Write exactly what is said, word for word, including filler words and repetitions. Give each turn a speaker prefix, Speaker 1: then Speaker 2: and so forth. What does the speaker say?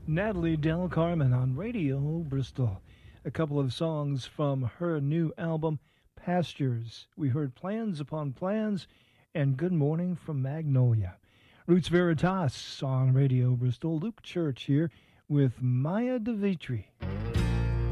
Speaker 1: Natalie Del Carmen on Radio Bristol. A couple of songs from her new album, Pastures. We heard Plans Upon Plans and Good Morning from Magnolia. Roots Veritas on Radio Bristol. Luke Church here with Maya DeVitri.